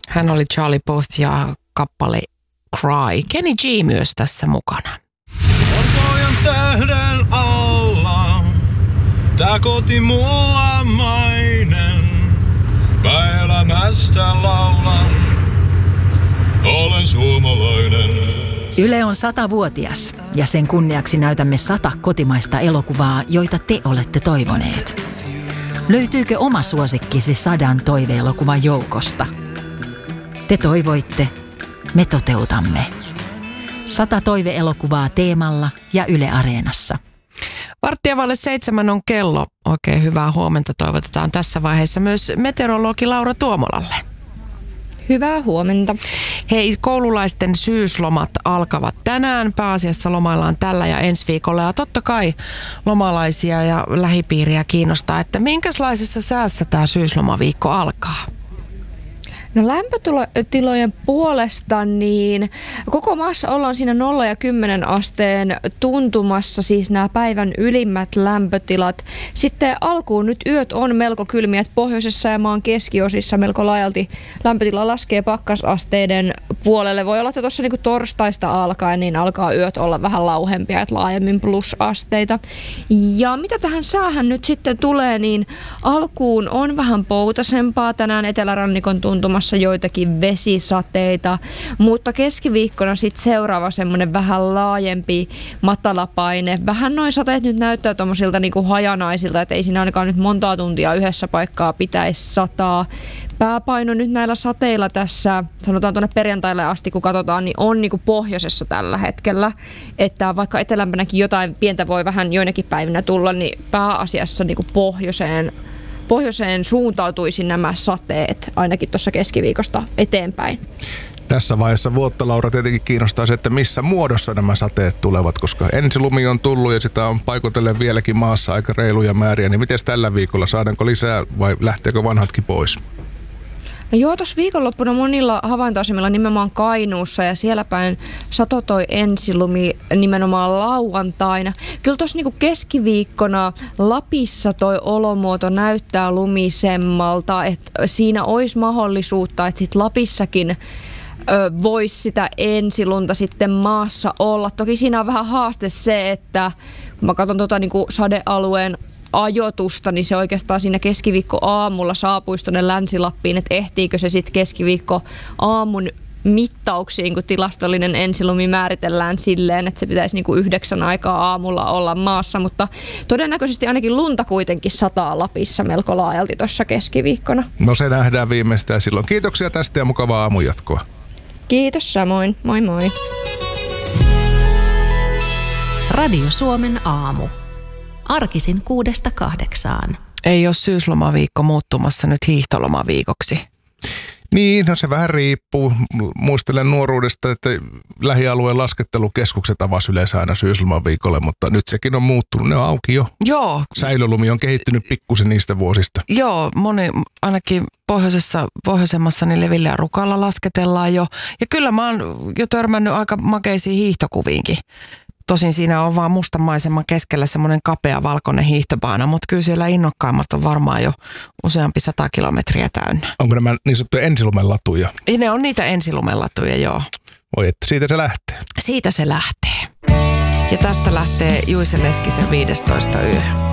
Hän oli Charlie Puth ja kappale Cry. Kenny G myös tässä mukana. Orpojen tähden alla, tää koti mulla mainen. Mä elämästä laulan, olen suomalainen. Yle on 100-vuotias ja sen kunniaksi näytämme 100 kotimaista elokuvaa, joita te olette toivoneet. Löytyykö oma suosikkisi 100 toiveelokuvan joukosta? Te toivoitte, me toteutamme. 100 toiveelokuvaa Teemalla ja Yle Areenassa. 6:45 on kello. Oikein hyvää huomenta toivotetaan tässä vaiheessa myös meteorologi Laura Tuomolalle. Hyvää huomenta. Hei, koululaisten syyslomat alkavat tänään. Pääasiassa lomaillaan tällä ja ensi viikolla. Ja totta kai lomalaisia ja lähipiiriä kiinnostaa, että minkälaisessa säässä tämä syyslomaviikko alkaa? No lämpötilojen puolesta niin koko maassa ollaan siinä 0 ja 10 asteen tuntumassa, siis nämä päivän ylimmät lämpötilat. Sitten alkuun nyt yöt on melko kylmiä, että pohjoisessa ja maan keskiosissa melko laajalti lämpötila laskee pakkasasteiden puolelle. Voi olla, että tuossa niin torstaista alkaen niin alkaa yöt olla vähän lauhempia, että laajemmin plusasteita. Ja mitä tähän säähän nyt sitten tulee, niin alkuun on vähän poutasempaa tänään etelärannikon tuntumassa. Joitakin vesisateita, mutta keskiviikkona sitten seuraava semmoinen vähän laajempi matalapaine. Vähän noin sateet nyt näyttää tommosilta niinku hajanaisilta, että ei siinä ainakaan nyt montaa tuntia yhdessä paikkaa pitäisi sataa. Pääpaino nyt näillä sateilla tässä, sanotaan tuonne perjantaille asti, kun katsotaan, niin on niinku pohjoisessa tällä hetkellä. Että vaikka etelämpänäkin jotain pientä voi vähän joinakin päivinä tulla, niin pääasiassa niinku pohjoiseen suuntautuisi nämä sateet ainakin tuossa keskiviikosta eteenpäin. Tässä vaiheessa vuotta, Laura, tietenkin kiinnostaa se, että missä muodossa nämä sateet tulevat, koska ensilumi on tullut ja sitä on paikotellen vieläkin maassa aika reiluja määriä. Niin miten tällä viikolla? Saadaanko lisää vai lähteekö vanhatkin pois? No joo, tuossa viikonloppuna monilla havaintoasemilla nimenomaan Kainuussa ja siellä päin satoi ensilumi nimenomaan lauantaina. Kyllä tuossa niinku keskiviikkona Lapissa toi olomuoto näyttää lumisemmalta, että siinä olisi mahdollisuutta, että sit Lapissakin voisi sitä ensilunta sitten maassa olla. Toki siinä on vähän haaste se, että kun mä katson niinku sadealueen ajoitusta, niin se oikeastaan siinä keskiviikko-aamulla saapuisi tuonne Länsi-Lappiin, että ehtiikö se sitten keskiviikko-aamun mittauksiin, kun tilastollinen ensilumi määritellään silleen, että se pitäisi niinku 9 aikaa aamulla olla maassa, mutta todennäköisesti ainakin lunta kuitenkin sataa Lapissa melko laajalti tuossa keskiviikkona. No se nähdään viimeistään silloin. Kiitoksia tästä ja mukavaa aamujatkoa. Kiitos samoin. Moi moi. Radio Suomen aamu. Arkisin 6–8. Ei ole syyslomaviikko muuttumassa nyt hiihtolomaviikoksi. Niin, no se vähän riippuu. Muistelen nuoruudesta, että lähialueen laskettelukeskukset avasi yleensä aina syyslomaviikolle, mutta nyt sekin on muuttunut. Ne on auki jo. Joo. Säilölumi on kehittynyt pikkusen niistä vuosista. Joo, moni ainakin pohjoisemmassa niin Levillä ja Rukalla lasketellaan jo. Ja kyllä mä oon jo törmännyt aika makeisiin hiihtokuviinkin. Tosin siinä on vaan mustan maiseman keskellä semmoinen kapea valkoinen hiihtobaana, mutta kyllä siellä innokkaimmat on varmaan jo useampi 100 kilometriä täynnä. Onko nämä niin sanottuja ensilumelatuja? Ne on niitä ensilumelatuja, joo. Oi, että siitä se lähtee. Siitä se lähtee. Ja tästä lähtee Juise Leskisen 15 yö.